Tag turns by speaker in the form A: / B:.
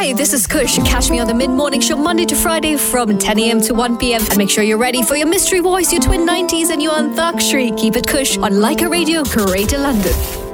A: Hi, this is Kush. Catch me on the mid-morning show Monday to Friday from 10 a.m. to 1 p.m. And make sure you're ready for your mystery voice, your twin 90s and your Antakshri. Keep it Kush on Leica Radio, Greater London.